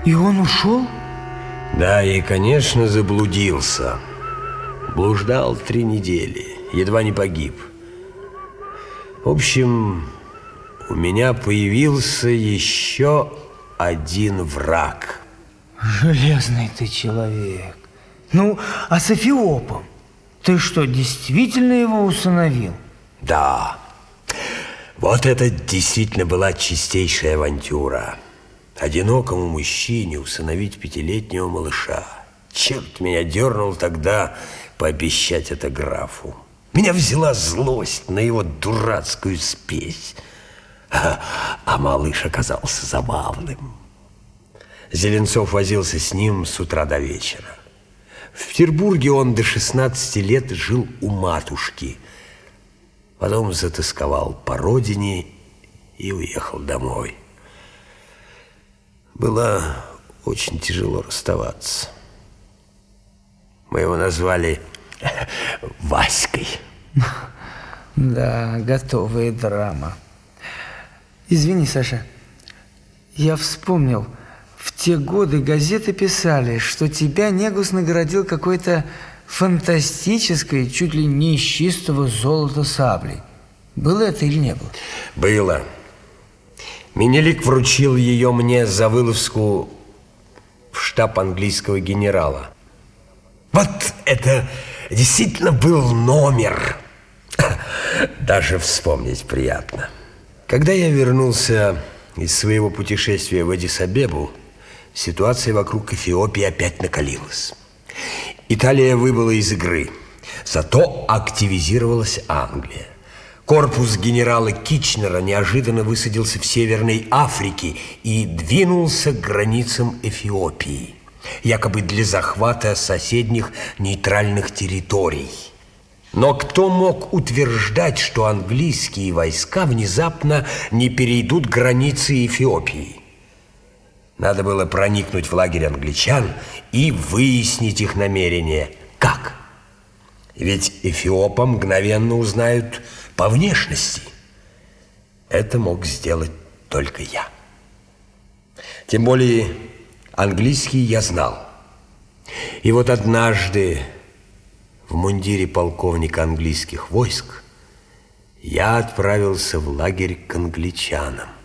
И он ушел? Да, и, конечно, заблудился. Блуждал 3 недели, едва не погиб. В общем, у меня появился еще один враг. Железный ты человек. Ну, а с Эфиопом? Ты что, действительно его усыновил? Да. Вот это действительно была чистейшая авантюра. Одинокому мужчине усыновить 5-летнего малыша. Черт меня дернул тогда пообещать это графу. Меня взяла злость на его дурацкую спесь. А малыш оказался забавным. Зеленцов возился с ним с утра до вечера. В Петербурге он до 16 лет жил у матушки. Потом затосковал по родине и уехал домой. Было очень тяжело расставаться. Мы его назвали Васькой. Да, готовая драма. Извини, Саша, я вспомнил. В те годы газеты писали, что тебя Негус наградил какой-то фантастической, чуть ли не из чистого золота саблей. Было это или не было? Было. Менелик вручил ее мне за вылазку в штаб английского генерала. Вот это действительно был номер. Даже вспомнить приятно. Когда я вернулся из своего путешествия в Аддис-Абебу, ситуация вокруг Эфиопии опять накалилась. Италия выбыла из игры, зато активизировалась Англия. Корпус генерала Кичнера неожиданно высадился в Северной Африке и двинулся к границам Эфиопии, якобы для захвата соседних нейтральных территорий. Но кто мог утверждать, что английские войска внезапно не перейдут границы Эфиопии? Надо было проникнуть в лагерь англичан и выяснить их намерения. Как? Ведь эфиопа мгновенно узнают по внешности. Это мог сделать только я. Тем более английский я знал. И вот однажды в мундире полковника английских войск я отправился в лагерь к англичанам.